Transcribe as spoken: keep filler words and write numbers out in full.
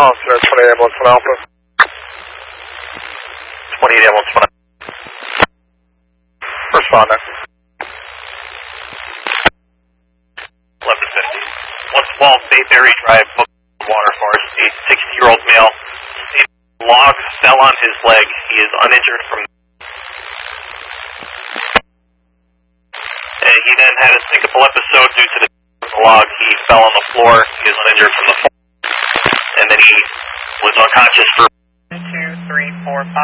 Austin, twenty-eight ambulance one Alpha. twenty-eight ambulance one Alpha. Responding. eleven fifty. one twelve Bayberry Drive, book water for us. A sixty-year-old male. A log fell on his leg. He is uninjured from. And he then had a syncopal episode due to the log. He fell on the floor. He is uninjured from the fall. And then he was unconscious for. One, two, three, four, five.